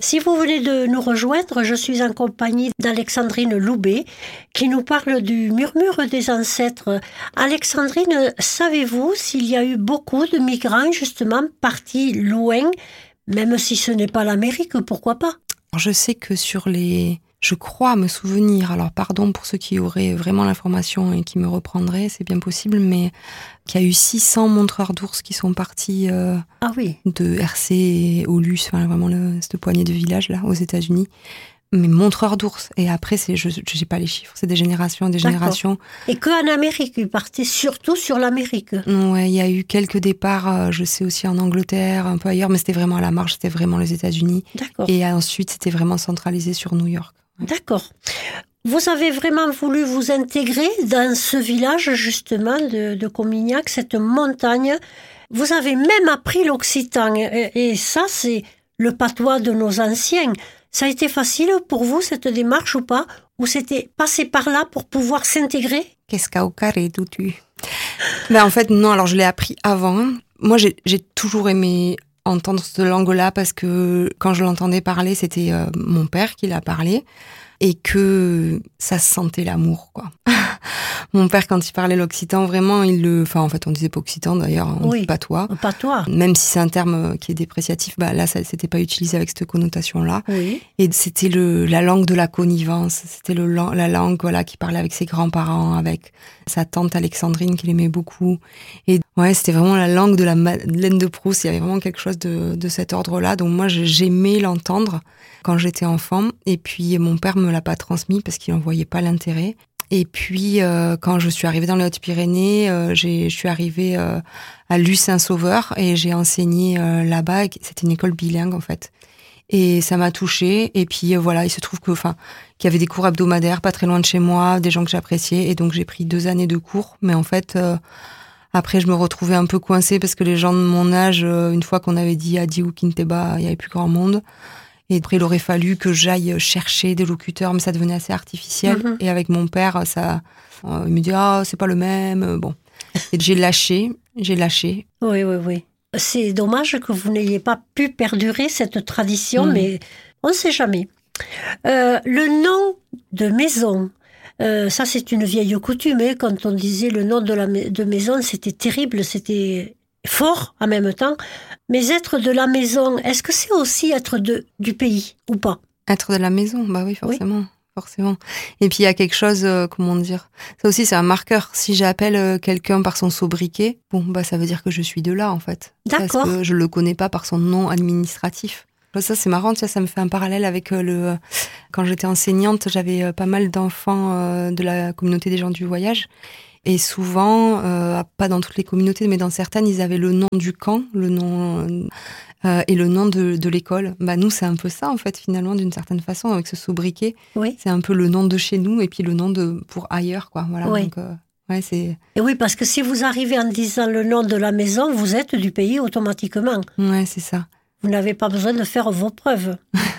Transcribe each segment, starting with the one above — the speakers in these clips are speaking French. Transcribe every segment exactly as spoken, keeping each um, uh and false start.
Si vous venez de nous rejoindre, je suis en compagnie d'Alexandrine Loubet qui nous parle du murmure des ancêtres. Alexandrine, savez-vous s'il y a eu beaucoup de migrants justement partis loin, même si ce n'est pas l'Amérique, pourquoi pas? Alors, je sais que sur les... Je crois me souvenir, alors pardon pour ceux qui auraient vraiment l'information et qui me reprendraient, c'est bien possible, mais qu'il y a eu six cents montreurs d'ours qui sont partis euh, ah oui. de R C et Aulus, enfin vraiment le, cette poignée de villages là aux États-Unis. Mais montreurs d'ours. Et après, c'est, je n'ai pas les chiffres, c'est des générations et des D'accord. générations. Et qu'en Amérique, ils partaient surtout sur l'Amérique. Ouais, il y a eu quelques départs, euh, je sais aussi en Angleterre, un peu ailleurs, mais c'était vraiment à la marge, c'était vraiment les États-Unis. D'accord. Et ensuite, c'était vraiment centralisé sur New York. D'accord. Vous avez vraiment voulu vous intégrer dans ce village, justement, de, de Comignac, cette montagne. Vous avez même appris l'occitan. Et, et ça, c'est le patois de nos anciens. Ça a été facile pour vous, cette démarche, ou pas? Ou c'était passer par là pour pouvoir s'intégrer? Qu'est-ce qu'a au carré, d'où tu... Ben, en fait, non, alors je l'ai appris avant. Moi, j'ai, j'ai toujours aimé entendre cette langue-là parce que quand je l'entendais parler, c'était euh, mon père qui l'a parlé et que ça sentait l'amour, quoi. Mon père, quand il parlait l'occitan, vraiment, il le... Enfin, en fait, on disait pas occitan, d'ailleurs, on oui, dit patois. Patois. Même si c'est un terme qui est dépréciatif, bah là, ça c'était pas utilisé avec cette connotation-là. Oui. Et c'était le, la langue de la connivence. C'était le, la langue, voilà, qui parlait avec ses grands-parents, avec sa tante Alexandrine, qu'il aimait beaucoup. Et ouais, c'était vraiment la langue de la Madeleine de Proust. Il y avait vraiment quelque chose de, de cet ordre-là. Donc moi, j'aimais l'entendre quand j'étais enfant. Et puis, mon père me l'a pas transmis parce qu'il en voyait pas l'intérêt. Et puis, euh, quand je suis arrivée dans les Hautes-Pyrénées, euh, j'ai, je suis arrivée euh, à Luce-Saint-Sauveur et j'ai enseigné euh, là-bas. C'était une école bilingue, en fait. Et ça m'a touchée. Et puis, euh, voilà, il se trouve que, enfin, qu'il y avait des cours hebdomadaires pas très loin de chez moi, des gens que j'appréciais. Et donc, j'ai pris deux années de cours. Mais en fait, euh, après, je me retrouvais un peu coincée parce que les gens de mon âge, euh, une fois qu'on avait dit Adi ou Kinteba, il n'y avait plus grand monde. Et après, il aurait fallu que j'aille chercher des locuteurs, mais ça devenait assez artificiel. Mm-hmm. Et avec mon père, ça, euh, il me dit « Ah, c'est pas le même. » Bon. Et j'ai lâché, j'ai lâché. Oui, oui, oui. C'est dommage que vous n'ayez pas pu perdurer cette tradition, mmh. mais on ne sait jamais. Euh, le nom de maison, euh, ça c'est une vieille coutume. Hein, quand on disait le nom de, la, de maison, c'était terrible, c'était... fort en même temps, mais être de la maison, est-ce que c'est aussi être de, du pays ou pas? Être de la maison, bah oui, forcément. Oui. Forcément. Et puis il y a quelque chose, euh, comment dire, ça aussi c'est un marqueur. Si j'appelle euh, quelqu'un par son sobriquet, bon bah ça veut dire que je suis de là en fait. D'accord. Parce que je le connais pas par son nom administratif. Ça c'est marrant, ça, ça me fait un parallèle avec euh, le. Quand j'étais enseignante, j'avais euh, pas mal d'enfants euh, de la communauté des gens du voyage. Et souvent, euh, pas dans toutes les communautés, mais dans certaines, ils avaient le nom du camp, le nom euh, et le nom de, de l'école. Bah nous, c'est un peu ça en fait, finalement, d'une certaine façon, avec ce sobriquet. Oui. C'est un peu le nom de chez nous et puis le nom de pour ailleurs, quoi. Voilà. Oui. Donc, euh, ouais, c'est. Et oui, parce que si vous arrivez en disant le nom de la maison, vous êtes du pays automatiquement. Ouais, c'est ça. Vous n'avez pas besoin de faire vos preuves.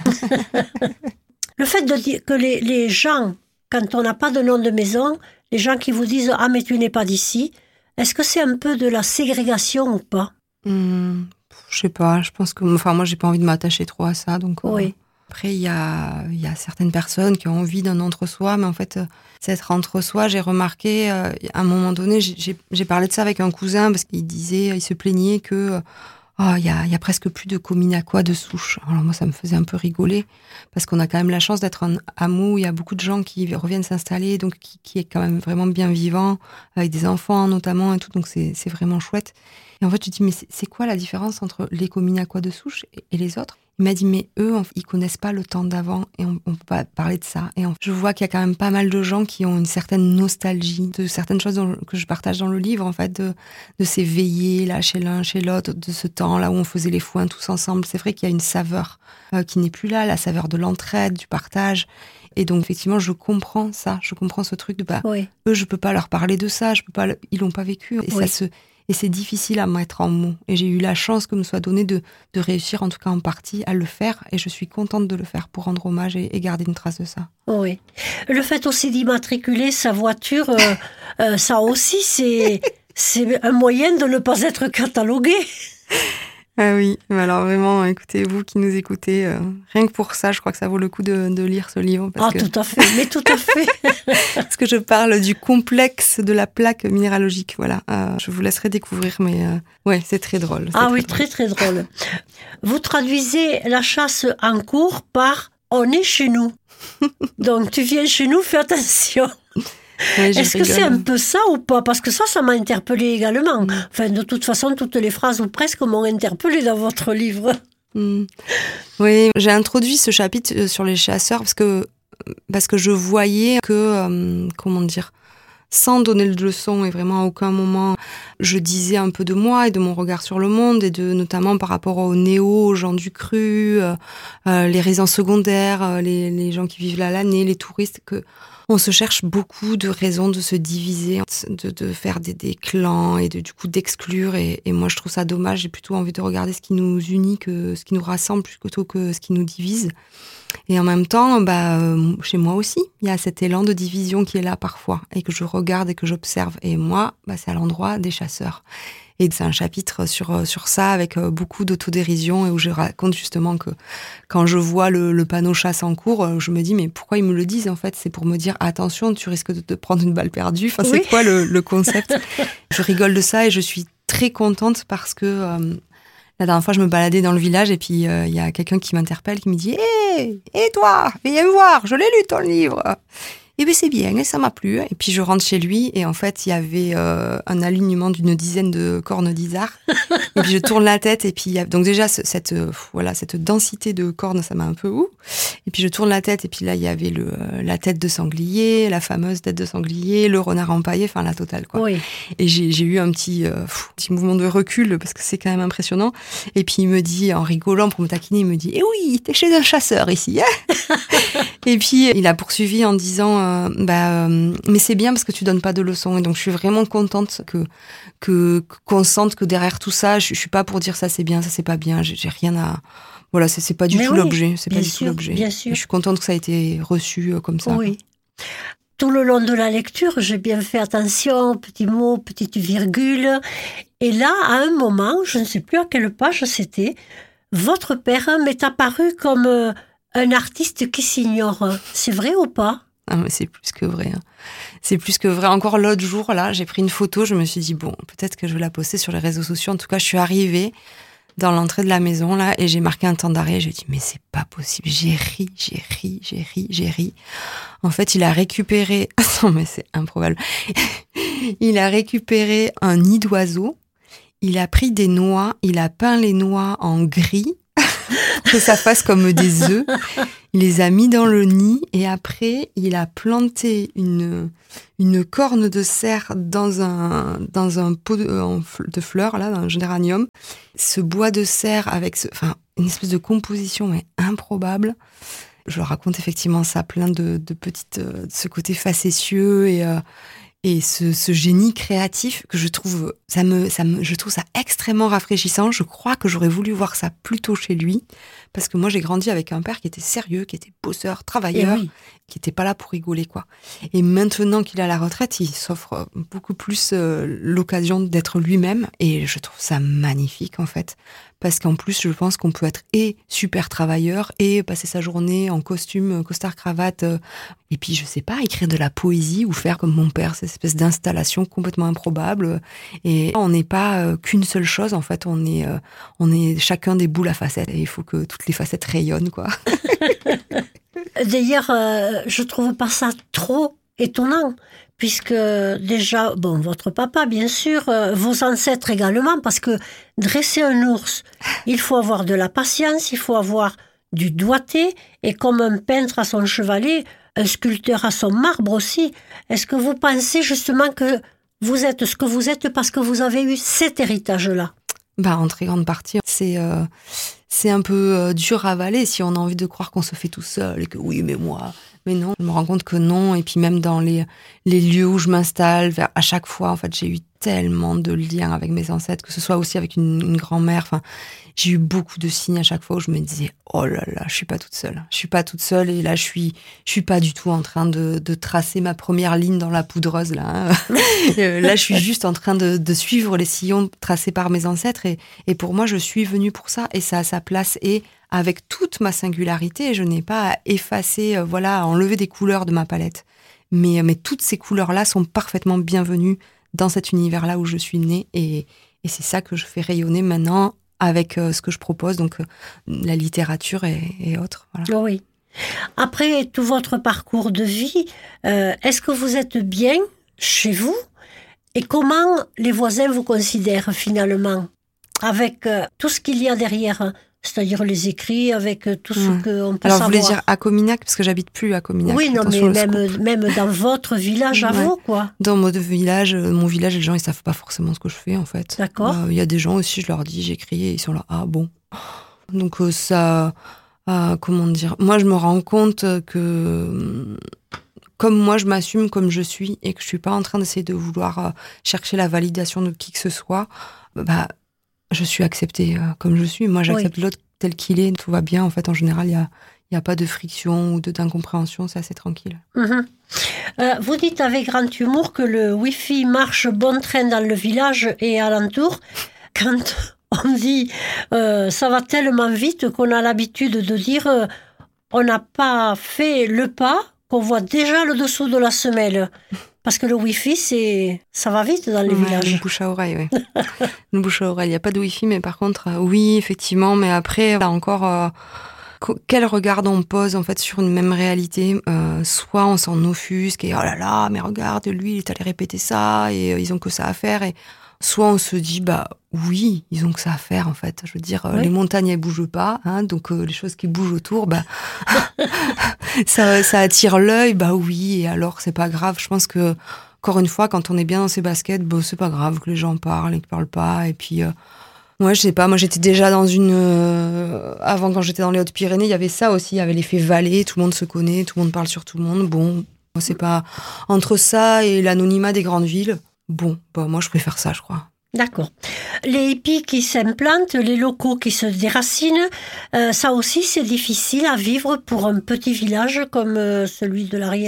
Le fait de dire que les, les gens, quand on n'a pas de nom de maison, les gens qui vous disent « Ah, mais tu n'es pas d'ici », est-ce que c'est un peu de la ségrégation ou pas? Mmh, je sais pas, je pense que... Enfin, moi, j'ai pas envie de m'attacher trop à ça, donc... Oui. Euh, après, il y a, y a certaines personnes qui ont envie d'un entre-soi, mais en fait, euh, cet entre-soi, j'ai remarqué, euh, à un moment donné, j'ai, j'ai, j'ai parlé de ça avec un cousin, parce qu'il disait, il se plaignait que... Euh, Oh, il y a, y a presque plus de Comignacois de souche. Alors moi, ça me faisait un peu rigoler parce qu'on a quand même la chance d'être un hameau où il y a beaucoup de gens qui reviennent s'installer, donc qui, qui est quand même vraiment bien vivant, avec des enfants notamment et tout, donc c'est, c'est vraiment chouette. Et en fait, je dis, mais c'est, c'est quoi la différence entre les Comignacois de souche et, et les autres? Il m'a dit, mais eux, ils connaissent pas le temps d'avant et on, on peut pas parler de ça. Et en, je vois qu'il y a quand même pas mal de gens qui ont une certaine nostalgie de certaines choses dont, que je partage dans le livre, en fait, de, de ces veillées là chez l'un, chez l'autre, de ce temps là où on faisait les foins tous ensemble. C'est vrai qu'il y a une saveur euh, qui n'est plus là, la saveur de l'entraide, du partage. Et donc effectivement, je comprends ça, je comprends ce truc de bah, oui. eux, je peux pas leur parler de ça, je peux pas, ils l'ont pas vécu. Et oui. ça se Et c'est difficile à mettre en mots. Et j'ai eu la chance que me soit donné de, de réussir, en tout cas en partie, à le faire. Et je suis contente de le faire pour rendre hommage et, et garder une trace de ça. Oui. Le fait aussi d'immatriculer sa voiture, euh, euh, ça aussi, c'est, c'est un moyen de ne pas être catalogué. Ah oui, mais alors vraiment, écoutez, vous qui nous écoutez, euh, rien que pour ça, je crois que ça vaut le coup de, de lire ce livre. Parce ah, que, tout à fait, mais tout à fait. parce que je parle du complexe de la plaque minéralogique, voilà. Euh, je vous laisserai découvrir, mais euh, ouais, c'est très drôle. C'est Ah très oui, drôle. très très drôle. Vous traduisez la chasse en cours par « on est chez nous ». Donc tu viens chez nous, fais attention. Ouais, je Est-ce que rigole. c'est un peu ça ou pas? Parce que ça, ça m'a interpellée également. Mmh. Enfin, de toute façon, toutes les phrases ou presque m'ont interpellée dans votre livre. Mmh. Oui, j'ai introduit ce chapitre sur les chasseurs parce que, parce que je voyais que, euh, comment dire, sans donner de leçon et vraiment à aucun moment, je disais un peu de moi et de mon regard sur le monde et de notamment par rapport aux néos, aux gens du cru, euh, euh, les résidents secondaires, euh, les, les gens qui vivent là l'année, les touristes, que on se cherche beaucoup de raisons de se diviser, de, de faire des, des clans et de, du coup d'exclure. Et, et moi, je trouve ça dommage. J'ai plutôt envie de regarder ce qui nous unit que ce qui nous rassemble plutôt que ce qui nous divise. Et en même temps, bah, euh, chez moi aussi, il y a cet élan de division qui est là parfois et que je regarde et que j'observe. Et moi, bah, c'est à l'endroit des chasseurs. Et c'est un chapitre sur sur ça avec beaucoup d'autodérision et où je raconte justement que quand je vois le, le panneau chasse en cours, je me dis mais pourquoi ils me le disent en fait? C'est pour me dire attention, tu risques de te prendre une balle perdue. Enfin, oui. C'est quoi le, le concept? Je rigole de ça et je suis très contente parce que euh, la dernière fois, je me baladais dans le village et puis il euh, y a quelqu'un qui m'interpelle, qui me dit « Hé, hey, et toi, viens me voir, je l'ai lu ton livre !» Et bien c'est bien, et ça m'a plu. Et puis je rentre chez lui et en fait, il y avait euh, un alignement d'une dizaine de cornes d'isard. Et puis je tourne la tête et puis il y a... donc déjà cette euh, voilà cette densité de cornes, ça m'a un peu ouh. Et puis je tourne la tête et puis là il y avait le euh, la tête de sanglier, la fameuse tête de sanglier, le renard empaillé, enfin la totale quoi. Oui. Et j'ai j'ai eu un petit euh, pff, petit mouvement de recul parce que c'est quand même impressionnant. Et puis il me dit en rigolant pour me taquiner, il me dit "Eh oui, t'es chez un chasseur ici." Hein. Et puis il a poursuivi en disant euh, bah euh, mais c'est bien parce que tu donnes pas de leçons et donc je suis vraiment contente que que qu'on sente que derrière tout ça, je, je suis pas pour dire ça c'est bien, ça c'est pas bien, j'ai, j'ai rien à voilà, c'est, c'est pas du mais tout oui, l'objet, c'est pas du sûr, tout l'objet. Bien sûr. Et je suis contente que ça a été reçu euh, comme ça. Oui. Quoi. Tout le long de la lecture, j'ai bien fait attention, petits mots, petites virgules. Et là, à un moment, je ne sais plus à quelle page c'était, votre père m'est apparu comme euh, un artiste qui s'ignore. C'est vrai ou pas? Ah, mais c'est plus que vrai. Hein. C'est plus que vrai. Encore l'autre jour, là, j'ai pris une photo, je me suis dit, bon, peut-être que je vais la poster sur les réseaux sociaux. En tout cas, je suis arrivée dans l'entrée de la maison, là, et j'ai marqué un temps d'arrêt. J'ai dit, mais c'est pas possible. J'ai ri, j'ai ri, j'ai ri, j'ai ri. En fait, il a récupéré... Non, mais c'est improbable. Il a récupéré un nid d'oiseau. Il a pris des noix. Il a peint les noix en gris. Que ça fasse comme des œufs. Il les a mis dans le nid et après, il a planté une, une corne de cerf dans un, dans un pot de, de fleurs, là, dans un géranium. Ce bois de cerf avec ce, enfin, une espèce de composition mais improbable. Je raconte effectivement ça, plein de, de petites, de ce côté facétieux et, euh, et ce, ce génie créatif que je trouve, ça me, ça me, je trouve ça extrêmement rafraîchissant. Je crois que j'aurais voulu voir ça plus tôt chez lui. Parce que moi, j'ai grandi avec un père qui était sérieux, qui était bosseur, travailleur, oui. Qui n'était pas là pour rigoler, quoi. Et maintenant qu'il est à la retraite, il s'offre beaucoup plus euh, l'occasion d'être lui-même. Et je trouve ça magnifique, en fait. Parce qu'en plus, je pense qu'on peut être et super travailleur et passer sa journée en costume, costard, cravate. Euh, et puis, je sais pas, écrire de la poésie ou faire comme mon père, cette espèce d'installation complètement improbable. Et on n'est pas euh, qu'une seule chose, en fait. On est, euh, on est chacun des boules à facettes. Et il faut que toutes les facettes rayonnent, quoi. D'ailleurs, euh, je trouve pas ça trop étonnant, puisque déjà, bon, votre papa, bien sûr, euh, vos ancêtres également, parce que dresser un ours, il faut avoir de la patience, il faut avoir du doigté, et comme un peintre à son chevalet, un sculpteur à son marbre aussi. Est-ce que vous pensez justement que vous êtes ce que vous êtes parce que vous avez eu cet héritage-là ? Bah, en très grande partie, c'est euh, c'est un peu euh, dur à avaler si on a envie de croire qu'on se fait tout seul et que oui, mais moi, mais non. Je me rends compte que non. Et puis même dans les les lieux où je m'installe, vers, à chaque fois, en fait, j'ai eu tellement de liens avec mes ancêtres, que ce soit aussi avec une, une grand-mère. Enfin, j'ai eu beaucoup de signes à chaque fois où je me disais « Oh là là, je suis pas toute seule. Je suis pas toute seule et là, je suis, je suis pas du tout en train de, de tracer ma première ligne dans la poudreuse. Là, hein. Là, je suis juste en train de, de suivre les sillons tracés par mes ancêtres. Et, et pour moi, je suis venue pour ça et ça a sa place. Et avec toute ma singularité, je n'ai pas à effacer, euh, voilà, à enlever des couleurs de ma palette. Mais, mais toutes ces couleurs-là sont parfaitement bienvenues dans cet univers-là où je suis née. Et, et c'est ça que je fais rayonner maintenant avec euh, ce que je propose, donc euh, la littérature et, et autres. Voilà. Oui. Après tout votre parcours de vie, euh, est-ce que vous êtes bien chez vous? Et comment les voisins vous considèrent finalement? Avec euh, tout ce qu'il y a derrière, c'est-à-dire les écrits, avec tout ce mmh. qu'on peut Alors, savoir. Alors, vous voulez dire à Cominac, parce que j'habite plus à Cominac. Oui, non, mais même, même dans votre village à ouais. vous, quoi. Dans mon village, mon village, les gens, ils savent pas forcément ce que je fais, en fait. D'accord. Il euh, y a des gens aussi, je leur dis, j'écris, et ils sont là, ah bon. Donc, euh, ça, euh, comment dire, moi, je me rends compte que, comme moi, je m'assume comme je suis, et que je suis pas en train d'essayer de vouloir euh, chercher la validation de qui que ce soit, bah, je suis acceptée euh, comme je suis. Moi, j'accepte oui. l'autre tel qu'il est. Tout va bien. En fait, en général, il y a, il y a pas de friction ou de, d'incompréhension. C'est assez tranquille. Mmh. Euh, vous dites avec grand humour que le Wi-Fi marche bon train dans le village et alentour. Quand on dit euh, ça va tellement vite qu'on a l'habitude de dire euh, on n'a pas fait le pas qu'on voit déjà le dessous de la semelle. Parce que le Wi-Fi, c'est... ça va vite dans les ouais, villages. Une bouche à oreille, oui. Une bouche à oreille. Il n'y a pas de Wi-Fi, mais par contre, euh, oui, effectivement. Mais après, là encore, euh, quel regard on pose en fait sur une même réalité. Euh, soit on s'en offusque et oh là là, mais regarde, lui, il est allé répéter ça et euh, ils ont que ça à faire. Et soit on se dit, bah oui, ils ont que ça à faire en fait. Je veux dire, oui. les montagnes elles bougent pas, hein, donc euh, les choses qui bougent autour, bah ça, ça attire l'œil, bah oui. Et alors c'est pas grave. Je pense que encore une fois, quand on est bien dans ses baskets, bah c'est pas grave que les gens parlent et qu'ils parlent pas. Et puis euh, moi, je sais pas, moi j'étais déjà dans une euh, avant quand j'étais dans les Hautes-Pyrénées, il y avait ça aussi, il y avait l'effet vallée, tout le monde se connaît, tout le monde parle sur tout le monde. Bon, c'est pas entre ça et l'anonymat des grandes villes. Bon, bah moi je préfère ça, je crois. D'accord. Les hippies qui s'implantent, les locaux qui se déracinent, euh, ça aussi c'est difficile à vivre pour un petit village comme euh, celui de l'Ariège ?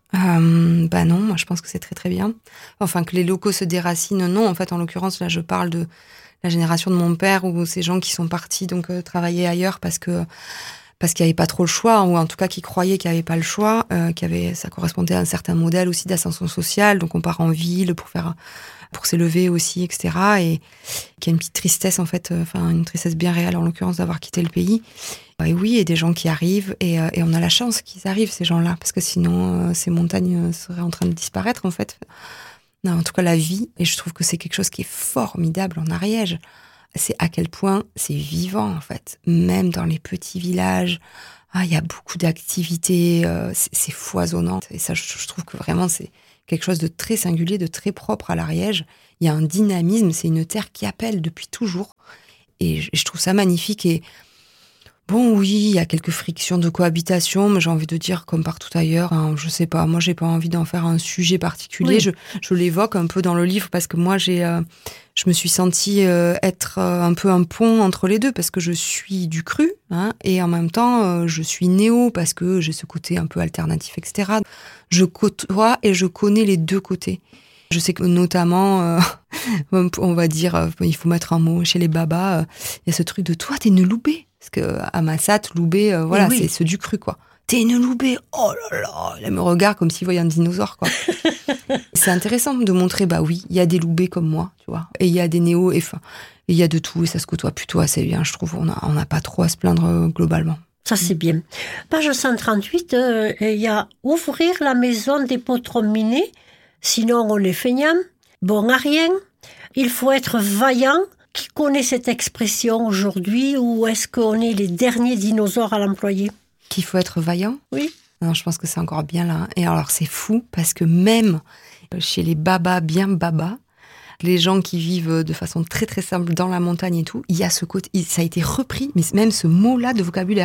euh, Bah non, moi je pense que c'est très très bien. Enfin, que les locaux se déracinent, non. En fait, en l'occurrence, là je parle de la génération de mon père ou ces gens qui sont partis donc euh, travailler ailleurs parce que parce qu'il n'y avait pas trop le choix, ou en tout cas qui croyaient qu'il n'y avait pas le choix, euh, qu'il y avait, ça correspondait à un certain modèle aussi d'ascension sociale, donc on part en ville pour faire, pour s'élever aussi, et cetera. Et qu'il y a une petite tristesse en fait, euh, enfin une tristesse bien réelle en l'occurrence d'avoir quitté le pays. Et oui, et des gens qui arrivent, et, euh, et on a la chance qu'ils arrivent ces gens-là, parce que sinon euh, ces montagnes seraient en train de disparaître en fait. Non, en tout cas la vie, et je trouve que c'est quelque chose qui est formidable en Ariège. C'est à quel point c'est vivant, en fait. Même dans les petits villages, ah, il y a beaucoup d'activités, euh, c'est, c'est foisonnant. Et ça, je, je trouve que vraiment, c'est quelque chose de très singulier, de très propre à l'Ariège. Il y a un dynamisme, c'est une terre qui appelle depuis toujours. Et je, je trouve ça magnifique. Et bon, oui, il y a quelques frictions de cohabitation, mais j'ai envie de dire, comme partout ailleurs, hein, je sais pas, moi, j'ai pas envie d'en faire un sujet particulier. Oui. Je, je l'évoque un peu dans le livre parce que moi, j'ai, euh, je me suis sentie euh, être euh, un peu un pont entre les deux parce que je suis du cru, hein, et en même temps, euh, je suis néo parce que j'ai ce côté un peu alternatif, et cetera. Je côtoie et je connais les deux côtés. Je sais que notamment, euh, on va dire, euh, il faut mettre un mot chez les babas, il euh, y a ce truc de toi, t'es une loubée. Parce que à Massat, Loubet, euh, voilà, oui. c'est ce du cru, quoi. T'es une Loubet, oh là là, elle me regarde comme s'il voyait un dinosaure, quoi. C'est intéressant de montrer, bah oui, il y a des Loubets comme moi, tu vois, et il y a des néos, et enfin, il y a de tout, et ça se côtoie plutôt assez bien, je trouve. On a, on n'a pas trop à se plaindre euh, globalement. Ça, c'est bien. Page cent trente-huit, euh, il y a ouvrir la maison des potrons minés, sinon on est feignant, bon à rien, il faut être vaillant. Qui connaît cette expression aujourd'hui, ou est-ce qu'on est les derniers dinosaures à l'employer ? Qu'il faut être vaillant ? Oui. Non, je pense que c'est encore bien là. Et alors, c'est fou, parce que même chez les babas, bien babas, les gens qui vivent de façon très très simple dans la montagne et tout, il y a ce côté, ça a été repris, mais même ce mot-là de vocabulaire.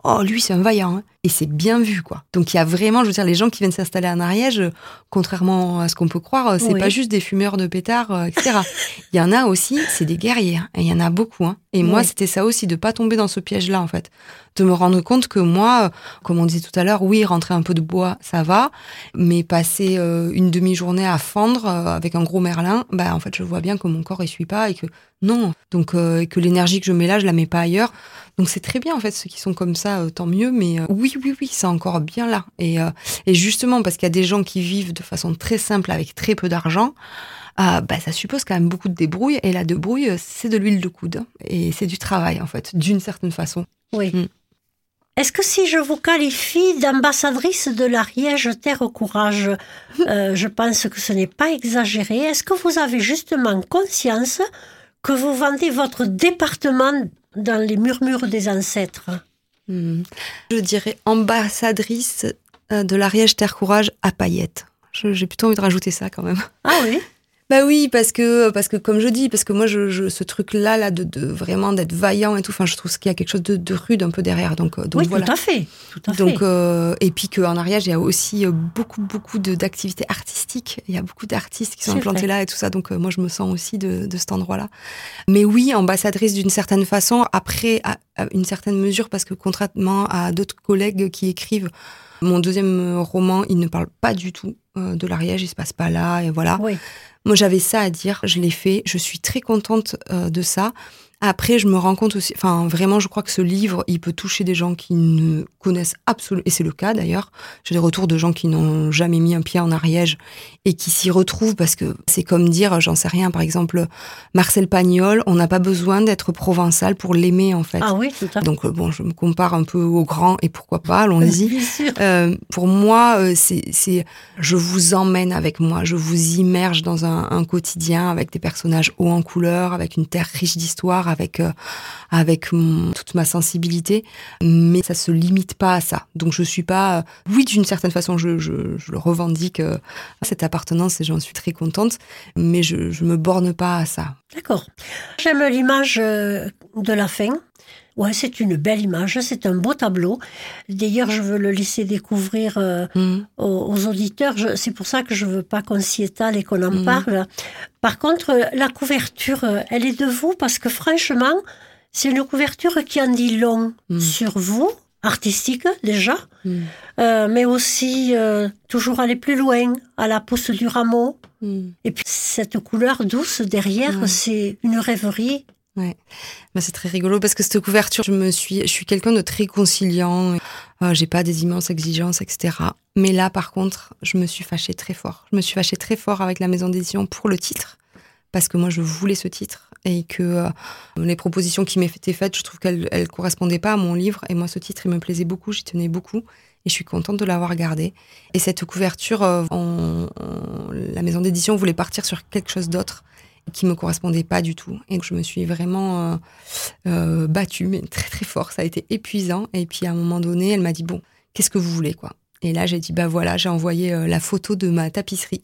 oh, lui, c'est un vaillant. Hein. Et c'est bien vu, quoi. Donc, il y a vraiment, je veux dire, les gens qui viennent s'installer en Ariège, contrairement à ce qu'on peut croire, c'est oui. pas juste des fumeurs de pétards, euh, et cetera. Il y en a aussi, c'est des guerriers. Hein. Et il y en a beaucoup. Hein. Et oui. moi, c'était ça aussi, de pas tomber dans ce piège-là, en fait. De me rendre compte que moi, comme on disait tout à l'heure, oui, rentrer un peu de bois, ça va. Mais passer euh, une demi-journée à fendre euh, avec un gros merlin, bah, en fait, je vois bien que mon corps, il suit pas et que non. Donc, euh, et que l'énergie que je mets là, je la mets pas ailleurs. Donc, c'est très bien, en fait, ceux qui sont comme ça, euh, tant mieux. Mais euh, oui, oui, oui, c'est encore bien là. Et, euh, et justement, parce qu'il y a des gens qui vivent de façon très simple avec très peu d'argent, euh, bah, ça suppose quand même beaucoup de débrouille. Et la débrouille, c'est de l'huile de coude. Et c'est du travail, en fait, d'une certaine façon. Oui. Mm. Est-ce que si je vous qualifie d'ambassadrice de l'Ariège Terre Courage, euh, je pense que ce n'est pas exagéré. Est-ce que vous avez justement conscience que vous vendez votre département dans les murmures des ancêtres? mmh. Je dirais ambassadrice de l'Ariège Terre Courage à paillettes. Je, j'ai plutôt envie de rajouter ça quand même. Ah oui? Bah oui, parce que, parce que comme je dis, parce que moi, je, je, ce truc-là, là, de, de vraiment d'être vaillant et tout, enfin, je trouve qu'il y a quelque chose de, de rude un peu derrière. Donc, donc oui, voilà. tout à fait. Tout à donc, fait. Euh, et puis qu'en Ariège, il y a aussi beaucoup, beaucoup de, d'activités artistiques. Il y a beaucoup d'artistes qui sont C'est implantés vrai. là et tout ça. Donc, euh, moi, je me sens aussi de, de cet endroit-là. Mais oui, ambassadrice d'une certaine façon, après, à, à une certaine mesure, parce que contrairement à d'autres collègues qui écrivent, mon deuxième roman, il ne parle pas du tout euh, de l'Ariège, il se passe pas là, et voilà. Oui. Moi, j'avais ça à dire, je l'ai fait, je suis très contente euh, de ça. Après, je me rends compte aussi, enfin, vraiment, je crois que ce livre, il peut toucher des gens qui ne connaissent absolument, et c'est le cas d'ailleurs. J'ai des retours de gens qui n'ont jamais mis un pied en Ariège et qui s'y retrouvent parce que c'est comme dire, j'en sais rien, par exemple, Marcel Pagnol, on n'a pas besoin d'être provençal pour l'aimer, en fait. Ah oui, tout à fait. Donc, bon, je me compare un peu au grand et pourquoi pas, allons-y. Bien sûr. Euh, pour moi, euh, c'est, c'est, je vous emmène avec moi, je vous immerge dans un, un quotidien avec des personnages hauts en couleur, avec une terre riche d'histoire, avec euh, avec mon, toute ma sensibilité, mais ça se limite pas à ça. Donc je suis pas, euh, oui, d'une certaine façon, je, je, je le revendique euh, cette appartenance et j'en suis très contente, mais je je me borne pas à ça. D'accord. J'aime l'image euh, de la fin. Ouais, c'est une belle image, c'est un beau tableau. D'ailleurs, je veux le laisser découvrir euh, mmh. aux, aux auditeurs. Je, c'est pour ça que je veux pas qu'on s'y étale et qu'on en mmh. parle. Par contre, la couverture, elle est de vous parce que franchement, c'est une couverture qui en dit long mmh. sur vous, artistique déjà, mmh. euh, mais aussi euh, toujours aller plus loin, à la pousse du rameau. Mmh. Et puis cette couleur douce derrière, mmh. c'est une rêverie. Ouais, bah, c'est très rigolo parce que cette couverture, je me suis, je suis quelqu'un de très conciliant. Euh, j'ai pas des immenses exigences, et cetera. Mais là, par contre, je me suis fâchée très fort. Je me suis fâchée très fort avec la maison d'édition pour le titre parce que moi, je voulais ce titre et que euh, les propositions qui m'étaient faites, je trouve qu'elles, elles correspondaient pas à mon livre. Et moi, ce titre, il me plaisait beaucoup, j'y tenais beaucoup. Et je suis contente de l'avoir gardé. Et cette couverture, euh, on, on, la maison d'édition voulait partir sur quelque chose d'autre qui me correspondait pas du tout. Et donc, je me suis vraiment euh, euh, battue, mais très très fort. Ça a été épuisant. Et puis, à un moment donné, elle m'a dit, bon, qu'est-ce que vous voulez, quoi? Et là, j'ai dit, bah voilà, j'ai envoyé euh, la photo de ma tapisserie.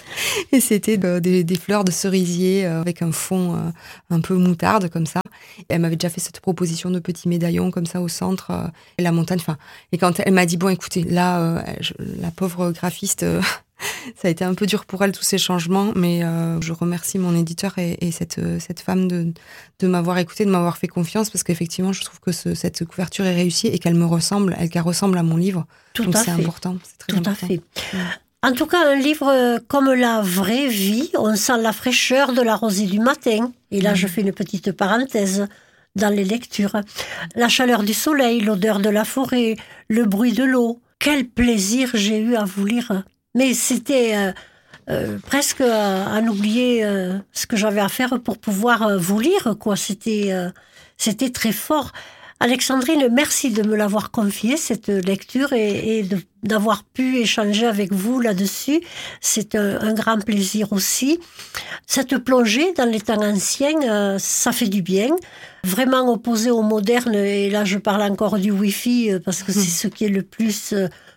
Et c'était de, de, des fleurs de cerisier euh, avec un fond euh, un peu moutarde, comme ça. Et elle m'avait déjà fait cette proposition de petits médaillons, comme ça, au centre, euh, et la montagne. Enfin, et quand elle m'a dit, bon, écoutez, là, euh, je, la pauvre graphiste... Euh, ça a été un peu dur pour elle, tous ces changements, mais euh, je remercie mon éditeur et, et cette, cette femme de, de m'avoir écoutée, de m'avoir fait confiance, parce qu'effectivement, je trouve que ce, cette couverture est réussie et qu'elle me ressemble, elle, qu'elle ressemble à mon livre. Tout Donc à c'est fait. important, c'est très Tout important. à fait. Ouais. En tout cas, un livre comme la vraie vie, on sent la fraîcheur de la rosée du matin. Et là, mmh. je fais une petite parenthèse dans les lectures. La chaleur du soleil, l'odeur de la forêt, le bruit de l'eau. Quel plaisir j'ai eu à vous lire. Mais c'était euh, euh, presque à, à en oublier euh, ce que j'avais à faire pour pouvoir euh, vous lire, quoi. C'était, euh, c'était très fort. Alexandrine, merci de me l'avoir confié, cette lecture, et, et de, d'avoir pu échanger avec vous là-dessus. C'est un, un grand plaisir aussi. Cette plongée dans les temps anciens, euh, ça fait du bien. Vraiment opposé au moderne, et là je parle encore du Wi-Fi, parce que c'est ce qui est le plus... Euh,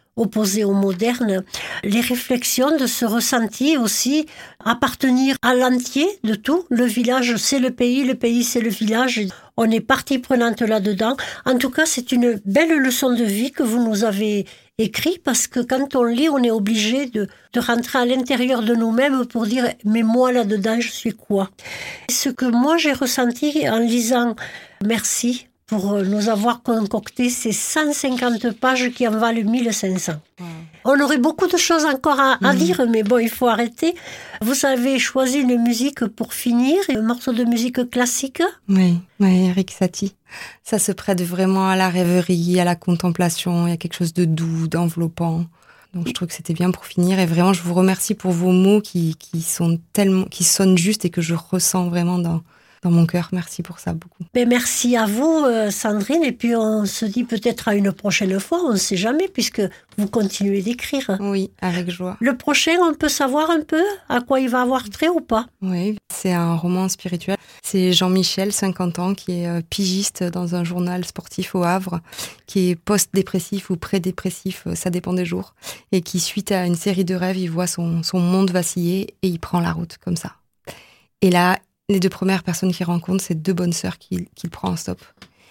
opposé au moderne, les réflexions de ce ressenti aussi, appartenir à l'entier de tout. Le village, c'est le pays, le pays, c'est le village. On est partie prenante là-dedans. En tout cas, c'est une belle leçon de vie que vous nous avez écrite, parce que quand on lit, on est obligé de, de rentrer à l'intérieur de nous-mêmes pour dire « mais moi, là-dedans, je suis quoi ?» Ce que moi, j'ai ressenti en lisant « Merci », pour nous avoir concocté ces cent cinquante pages qui en valent mille cinq cents. Wow. On aurait beaucoup de choses encore à, à mmh. dire, mais bon, il faut arrêter. Vous avez choisi une musique pour finir, un morceau de musique classique. Oui, oui, Erik Satie. Ça se prête vraiment à la rêverie, à la contemplation. Il y a quelque chose de doux, d'enveloppant. Donc je trouve que c'était bien pour finir. Et vraiment, je vous remercie pour vos mots qui, qui sont tellement, qui sonnent justes et que je ressens vraiment dans... dans mon cœur. Merci pour ça, beaucoup. Mais merci à vous, Sandrine. Et puis, on se dit peut-être à une prochaine fois. On ne sait jamais, puisque vous continuez d'écrire. Oui, avec joie. Le prochain, on peut savoir un peu à quoi il va avoir trait ou pas? Oui, c'est un roman spirituel. C'est Jean-Michel, cinquante ans, qui est pigiste dans un journal sportif au Havre, qui est post-dépressif ou pré-dépressif, ça dépend des jours, et qui, suite à une série de rêves, il voit son, son monde vaciller et il prend la route, comme ça. Et là, les deux premières personnes qu'il rencontre, c'est deux bonnes sœurs qu'il, qu'il prend en stop.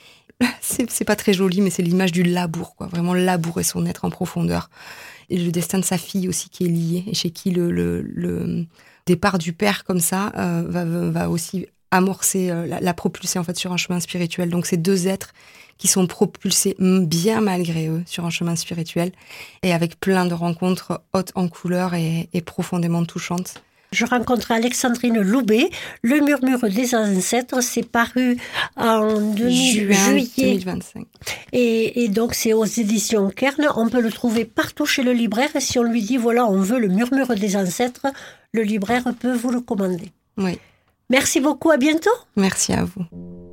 C'est, c'est pas très joli, mais c'est l'image du labour, quoi. Vraiment labourer son être en profondeur. Et le destin de sa fille aussi qui est lié, et chez qui le, le, le départ du père comme ça euh, va, va aussi amorcer, euh, la, la propulser en fait sur un chemin spirituel. Donc c'est deux êtres qui sont propulsés bien malgré eux sur un chemin spirituel, et avec plein de rencontres hautes en couleurs et, et profondément touchantes. Je rencontre Alexandrine Loubet. Le murmure des ancêtres, c'est paru en deux mille, Juin juillet deux mille vingt-cinq. Et, et donc, c'est aux éditions Kern. On peut le trouver partout chez le libraire. Et si on lui dit, voilà, on veut le murmure des ancêtres, le libraire peut vous le commander. Oui. Merci beaucoup. À bientôt. Merci à vous.